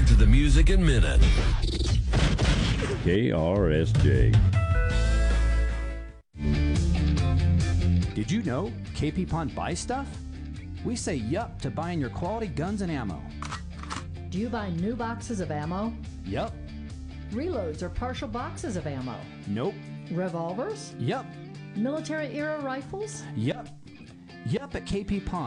back to the Music in Minute. KRSJ. Did you know KP Pond buys stuff? We say yup to buying your quality guns and ammo. Do you buy new boxes of ammo? Yup. Reloads or partial boxes of ammo? Nope. Revolvers? Yup. Military-era rifles? Yup. Yup at KP Pond.